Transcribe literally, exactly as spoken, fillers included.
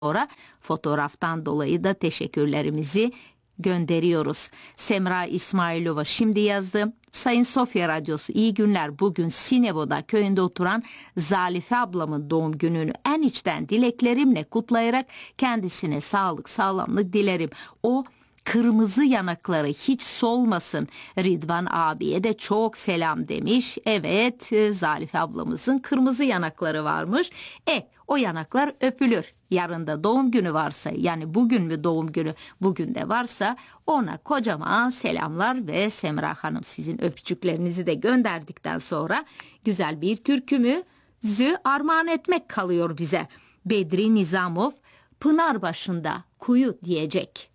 sonra fotoğraftan dolayı da teşekkürlerimizi gönderiyoruz. Semra İsmailova şimdi yazdı. Sayın Sofya Radyosu iyi günler. Bugün Sinebo'da köyünde oturan Zalife ablamın doğum gününü en içten dileklerimle kutlayarak kendisine sağlık, sağlamlık dilerim. O kırmızı yanakları hiç solmasın. Ridvan abiye de çok selam demiş. Evet, Zalife ablamızın kırmızı yanakları varmış. E o yanaklar öpülür. Yarın da doğum günü varsa, yani bugün mü doğum günü, bugün de varsa ona kocaman selamlar ve Semra Hanım sizin öpücüklerinizi de gönderdikten sonra güzel bir türkümüzü armağan etmek kalıyor bize. Bedri Nizamov Pınarbaşı'nda kuyu diyecek.